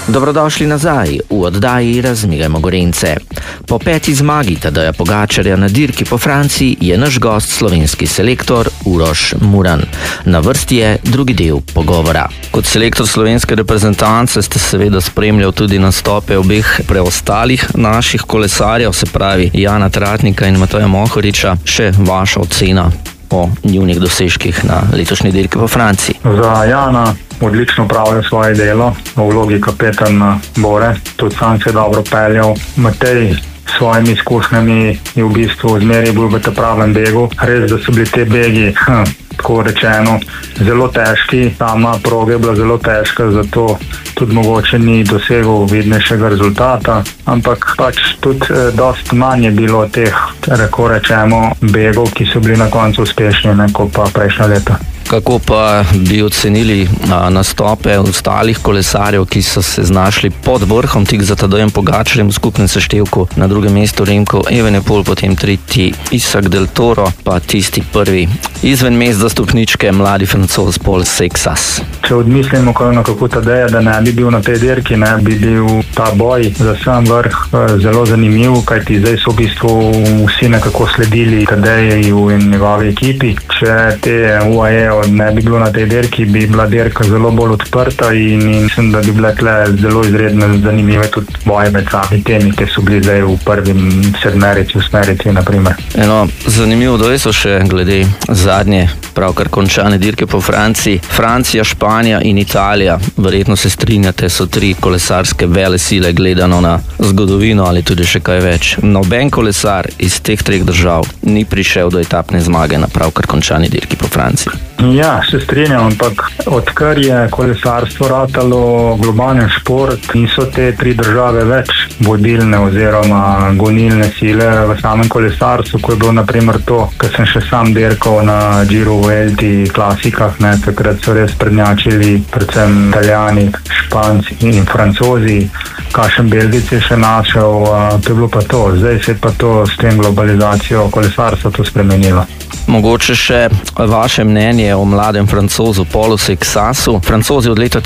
Dobrodošli nazaj v oddaji Razmigajmo Gorenjce. Po 5. zmagi Tadeja Pogačarja na dirki po Franciji je naš gost slovenski selektor Uroš Muran. Na vrsti je drugi del pogovora. Kot selektor slovenske reprezentance ste seveda spremljali tudi nastope obeh preostalih naših kolesarjev, se pravi Jana Tratnika in Mateja Mohoriča. Še vaša ocena o njunih dosežkih na letošnji dirki po Franciji? Za Jana odlično opravlja svoje delo v vlogi kapetana Bore, tudi sam se je dobro peljal. Matej s svojimi izkušnjami je v bistvu zmeraj bil v tem pravem begu. Res, da so bili te begi, tako rečeno, zelo težki. Sama proga je bila zelo težka, zato tudi mogoče ni dosegel vidnejšega rezultata, ampak pač tudi dosti manj je bilo teh, tako rečemo, begov, ki so bili na koncu uspešni, kot pa prejšnja leta. Kako pa bi ocenili nastope ostalih kolesarjev, ki so se znašli pod vrhom, tik za Tadejem Pogačarjem v skupnem seštevku? Na drugem mestu Remco Evenepoel, potem tretji Isaac Del Toro, pa tisti prvi izven mest za stopničke, mladi Francoz Paul Seixas. Če odmislimo na kako Tadeja, da ne bi bil na tej dirki, ne bi bil ta boj za sam vrh zelo zanimiv, kajti zdaj so v bistvu vsi nekako sledili Tadeju in njegovi ekipi. Če te UAE ne bi bilo na tej dirki, bi bila dirka zelo bolj odprta in mislim, da bi bile tle zelo izredno zanimive tudi boje med sami temi, ki so bili zdaj v prvim sedmerici, osmerici, naprimer. Zanimivo dejstvo še glede zadnje, pravkar končane dirke po Franciji. Francija, Španija in Italija, verjetno se strinjate, so 3 kolesarske velesile gledano na zgodovino ali tudi še kaj več. Noben kolesar iz teh 3 držav ni prišel do etapne zmage na pravkar končani dirki po Franciji. Ja, se strinjam, ampak odkar je kolesarstvo ratalo globalni šport, niso te 3 države več vodilne oziroma gonilne sile v samem kolesarstvu, ko je bilo naprimer to, ko sem še sam dirkal na Giro Vuelti klasikah, takrat so res prednjačili predvsem Italijani, Španci in Francozi, kakšen Belgijec je še našel, to je bilo pa to. Zdaj se je pa to s tem globalizacijo kolesarstva to spremenilo. Mogoče še vaše mnenje o mladem Francozu Paulu Seixasu. Francozi od leta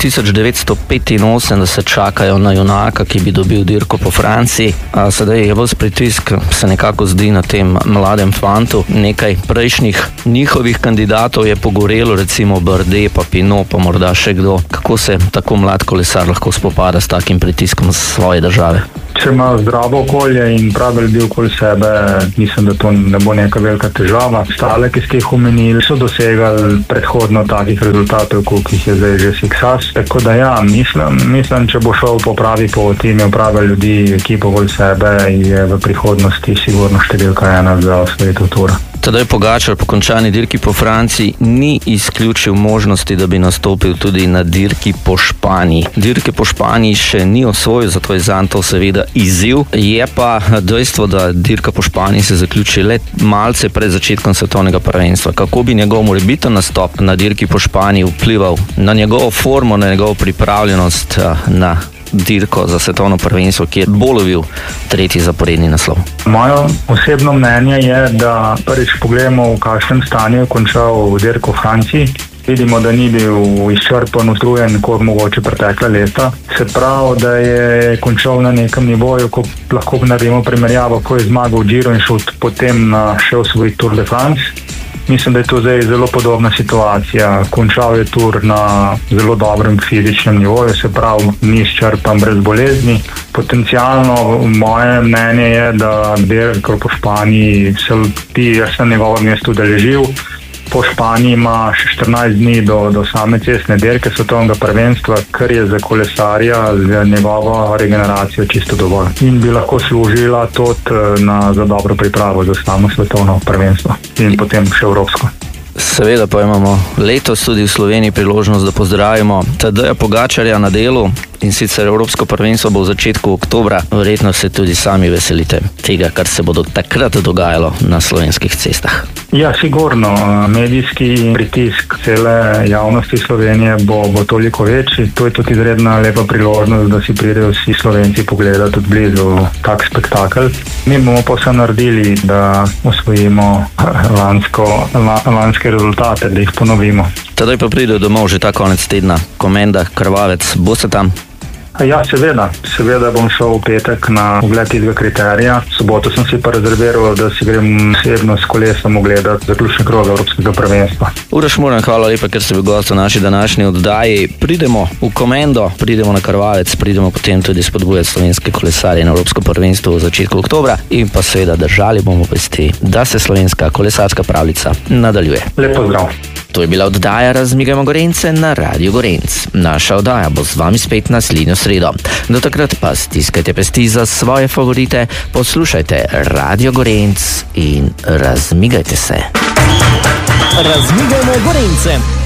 1985 čakajo na junaka, ki bi dobil dirko po Franciji. Sedaj je ves pritisk, se nekako zdi, na tem mladem fantu. Nekaj prejšnjih njihovih kandidatov je pogorelo, recimo Bardet, pa Pinot, pa morda še kdo. Kako se tako mlad kolesar lahko spopada s takim pritiskom svoje države? Če ima zdravo okolje in pravi ljudi okoli sebe, mislim, da to ne bo neka velika težava. Stale, ki ste jih omenili, so dosegali predhodno takih rezultatov, kot jih je zdaj že Seixas. Tako da ja, mislim, če bo šel po pravi poti, imel prave ljudi, ekipo okoli sebe, je v prihodnosti sigurno številka 1 za osvojitev Tura. Tadej Pogačar po končani dirki po Franciji ni izključil možnosti, da bi nastopil tudi na dirki po Španiji. Dirke po Španiji še ni osvojil, zato je zanj to seveda izziv. Je pa dejstvo, da dirka po Španiji se zaključi le malce pred začetkom svetovnega prvenstva. Kako bi njegov morebiten nastop na dirki po Španiji vplival na njegovo formo, na njegovo pripravljenost na dirko za svetovno prvenstvo, ki je bolj lovil 3. zaporedni naslov? Moje osebno mnenje je, da prvič pogledamo, v kakšnem stanju je končal dirko v Franciji. Vidimo, da ni bil izčrpan, utrujen, kot mogoče pretekla leta. Se pravi, da je končal na nekem nivoju, ko lahko naredimo primerjavo, ko je zmagal Giro in šel potem še osvojiti Tour de France. Mislim, da je to zdaj zelo podobna situacija. Končal je Tour na zelo dobrem fizičnem nivoju, se pravi, ni izčrpan, brez bolezni. Potencialno, moje mnenje je, da dirka po Španiji jaz na njegovem mestu udeležil. Po Španiji ima še 14 dni do same cestne dirke svetovnega prvenstva, kar je za kolesarja, za njegovo regeneracijo čisto dovolj. In bi lahko služila tudi za dobro pripravo za samo svetovno prvenstvo in potem še evropsko. Seveda pa imamo letos tudi v Sloveniji priložnost, da pozdravimo Tadeja Pogačarja na delu, in sicer Evropsko prvenstvo bo v začetku oktobra. Verjetno se tudi sami veselite tega, kar se bo takrat dogajalo na slovenskih cestah. Ja, sigurno. Medijski pritisk cele javnosti Slovenije bo toliko večji. To je tudi izredna lepa priložnost, da si pridejo vsi Slovenci pogledati tudi blizu tak spektakel. Mi bomo pa vse naredili, da osvojimo lanske rezultate, da jih ponovimo. Tadej pa pride domov že ta konec tedna. Komenda, Krvavec, boste tam? Ja, seveda bom šel v petek na ogled tega kriterija. Soboto sem si pa rezerviral, da si grem osebno s kolesom ogledati zaključni krog Evropskega prvenstva. Uroš Murn, hvala lepa, ker ste bili gost v naši današnji oddaji. Pridemo v Komendo, pridemo na Krvavec, pridemo potem tudi spodbujati slovenske kolesarje na Evropsko prvenstvo v začetku oktobra in pa seveda držali bomo vesti, da se slovenska kolesarska pravljica nadaljuje. Lep pozdrav. To je bila oddaja Razmigajmo Gorenjce na Radio Gorenc. Naša oddaja bo z vami spet naslednjo sredo. Do takrat pa stiskajte pesti za svoje favorite, poslušajte Radio Gorenc in razmigajte se. Razmigajmo Gorenjce.